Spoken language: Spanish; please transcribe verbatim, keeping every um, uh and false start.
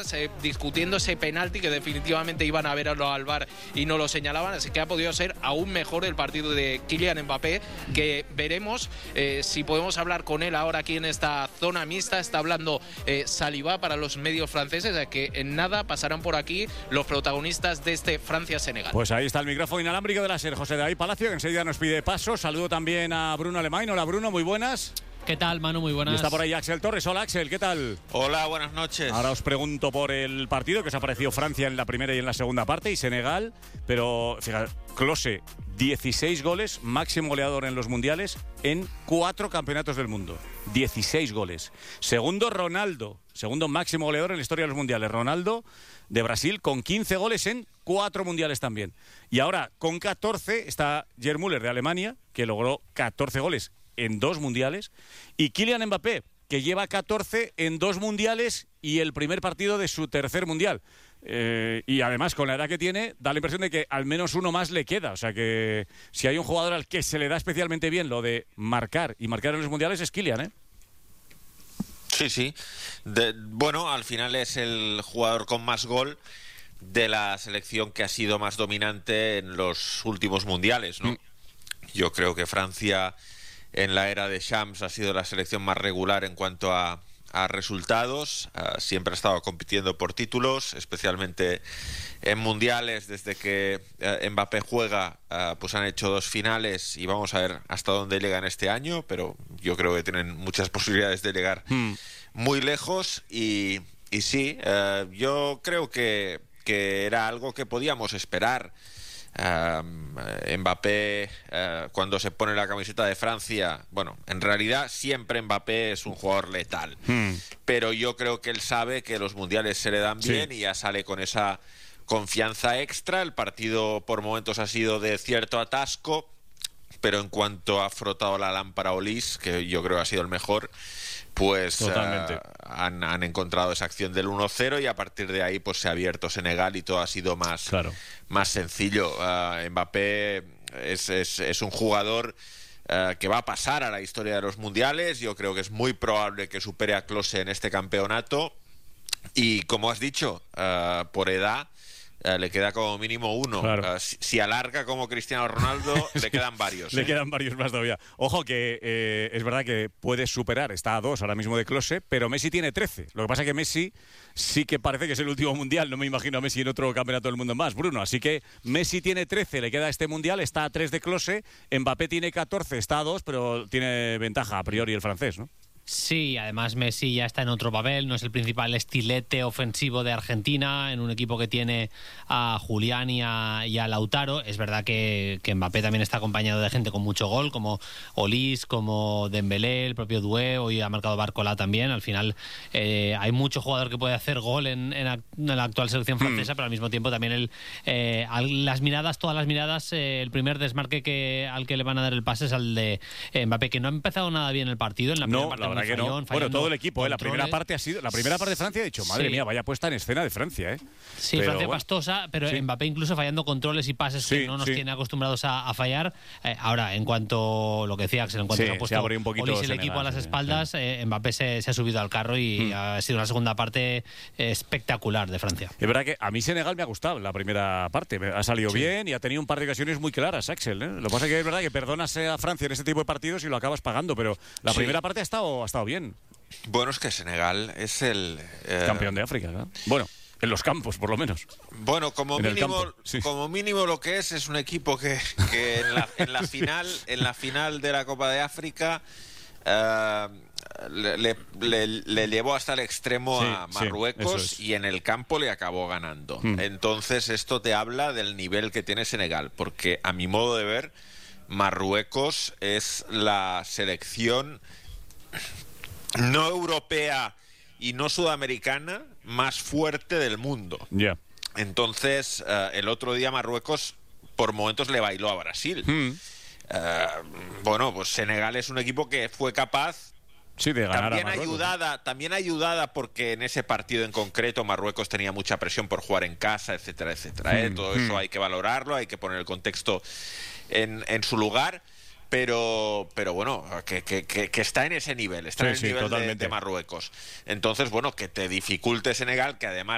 horas eh, discutiendo ese penalti que definitivamente iban a verlo al V A R y no lo señalaban, así que ha podido ser aún mejor el partido de Kylian Mbappé, que veremos eh, si podemos hablar con él ahora aquí en esta zona mixta. Está hablando eh, Saliba para los medios franceses, de que en nada pasarán por aquí los protagonistas de este Francia-Senegal. Pues ahí está el micrófono inalámbrico de la SER, José David Palacio, que enseguida nos pide paso. Saludo también a Bruno Alemán. Hola Bruno, muy buenas. ¿Qué tal, Manu? Muy buenas. Y está por ahí Axel Torres. Hola Axel, ¿qué tal? Hola, buenas noches. Ahora os pregunto por el partido que os ha parecido Francia en la primera y en la segunda parte y Senegal, pero fíjate, Klose, dieciséis goles, máximo goleador en los mundiales en cuatro campeonatos del mundo. dieciséis goles. Segundo, Ronaldo, segundo máximo goleador en la historia de los mundiales. Ronaldo de Brasil con quince goles en cuatro mundiales también. Y ahora con catorce está Gerd Müller de Alemania, que logró catorce goles en dos mundiales, y Kylian Mbappé, que lleva catorce en dos mundiales y el primer partido de su tercer mundial. Eh, y además, con la edad que tiene, da la impresión de que al menos uno más le queda. O sea que si hay un jugador al que se le da especialmente bien lo de marcar y marcar en los mundiales es Kylian, ¿eh? Sí, sí. De, bueno, al final es el jugador con más gol de la selección que ha sido más dominante en los últimos mundiales, ¿no? Mm. Yo creo que Francia en la era de Shams ha sido la selección más regular en cuanto a, a resultados. Uh, siempre ha estado compitiendo por títulos, especialmente en mundiales. Desde que uh, Mbappé juega, uh, pues han hecho dos finales y vamos a ver hasta dónde llegan este año, pero yo creo que tienen muchas posibilidades de llegar hmm. muy lejos. Y, y sí, uh, yo creo que, que era algo que podíamos esperar. Uh, Mbappé, uh, cuando se pone la camiseta de Francia, bueno, en realidad siempre Mbappé es un jugador letal, hmm. pero yo creo que él sabe que los mundiales se le dan bien, sí, y ya sale con esa confianza extra. El partido por momentos ha sido de cierto atasco, pero en cuanto ha frotado la lámpara Olís, que yo creo que ha sido el mejor, pues uh, han, han encontrado esa acción del uno cero y a partir de ahí pues se ha abierto Senegal y todo ha sido más, claro. más sencillo. Uh, Mbappé es, es, es un jugador uh, que va a pasar a la historia de los mundiales. Yo creo que es muy probable que supere a Klose en este campeonato y, como has dicho, uh, por edad Uh, le queda como mínimo uno. Claro. Uh, si, si alarga como Cristiano Ronaldo, sí, le quedan varios. Le ¿eh? quedan varios más todavía. Ojo que eh, es verdad que puede superar, está a dos ahora mismo de Klose, pero Messi tiene trece. Lo que pasa es que Messi sí que parece que es el último mundial. No me imagino a Messi en otro campeonato del mundo más, Bruno. Así que Messi tiene trece, le queda este mundial, está a tres de Klose. Mbappé tiene catorce, está a dos, pero tiene ventaja a priori el francés, ¿no? Sí, además Messi ya está en otro papel, no es el principal estilete ofensivo de Argentina, en un equipo que tiene a Julián y a, y a Lautaro. Es verdad que, que Mbappé también está acompañado de gente con mucho gol, como Olís, como Dembélé, el propio Doué, hoy ha marcado Barcola también. Al final eh, hay mucho jugador que puede hacer gol en, en, en la actual selección francesa, mm. pero al mismo tiempo también el, eh, las miradas, todas las miradas, eh, el primer desmarque que, al que le van a dar el pase es al de eh, Mbappé, que no ha empezado nada bien el partido. En la primera no, parte la que no. Bueno, todo el equipo, ¿eh? La primera parte ha sido. La primera parte de Francia ha dicho, madre sí. mía, vaya puesta en escena de Francia, ¿eh? Sí, pero, Francia bueno, pastosa, pero sí. Mbappé incluso fallando controles y pases sí, que no nos sí. tiene acostumbrados a, a fallar. Eh, ahora, en cuanto lo que decía Axel, en cuanto sí, se ha puesto un poquito Olís el Senegal, equipo a las sí, espaldas, sí. Eh, Mbappé se, se ha subido al carro y hmm. ha sido una segunda parte espectacular de Francia. Es verdad que a mí Senegal me ha gustado la primera parte, ha salido sí. bien y ha tenido un par de ocasiones muy claras, Axel, ¿eh? Lo que pasa es que es verdad que perdonas a Francia en este tipo de partidos y lo acabas pagando, pero la sí. primera parte ha estado, ha estado bien. Bueno, es que Senegal es el... Eh... campeón de África, ¿no? Bueno, en los campos, por lo menos. Bueno, como mínimo, sí. como mínimo lo que es, es un equipo que, que en, la, en, la final, en la final de la Copa de África uh, le, le, le, le llevó hasta el extremo sí, a Marruecos sí, es. y en el campo le acabó ganando. Hmm. Entonces esto te habla del nivel que tiene Senegal, porque a mi modo de ver, Marruecos es la selección no europea y no sudamericana más fuerte del mundo. Yeah. Entonces, uh, el otro día Marruecos por momentos le bailó a Brasil. Mm. Uh, bueno, pues Senegal es un equipo que fue capaz, sí, de ganar también a Marruecos, ayudada, ¿no? también ayudada porque en ese partido en concreto Marruecos tenía mucha presión por jugar en casa, etcétera, etcétera. Mm. ¿eh? Todo mm. eso hay que valorarlo, hay que poner el contexto en, en su lugar. Pero, pero bueno, que, que, que está en ese nivel, está sí, en el sí, nivel de, de Marruecos. Entonces, bueno, que te dificulte Senegal, que además